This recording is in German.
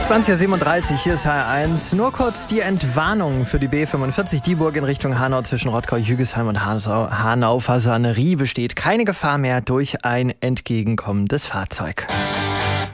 20:37 Uhr, hier ist HR1. Nur kurz die Entwarnung für die B45 Dieburg in Richtung Hanau zwischen Rottgau, Hügesheim und Hanau-Fasanerie besteht keine Gefahr mehr durch ein entgegenkommendes Fahrzeug.